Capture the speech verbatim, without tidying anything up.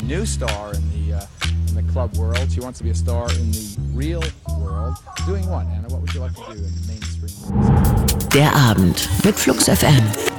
new star in the uh, in the club world. She wants to be a star in the real world. Doing what, Anna? What would you like to do in mainstream music? Der Abend mit Flux F M.